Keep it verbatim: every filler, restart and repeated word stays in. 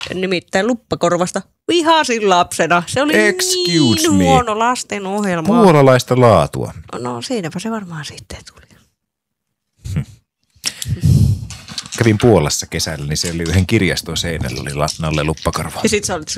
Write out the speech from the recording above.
Nimittäin Luppakorvasta vihasin lapsena. Se oli Excuse niin me. huono lasten ohjelma. Puolalaista laatua. No siinäpä se varmaan sitten tuli. Kävin Puolassa kesällä, niin se oli yhden kirjaston seinällä, oli Nalle Luppakorva. Ja sit sä olit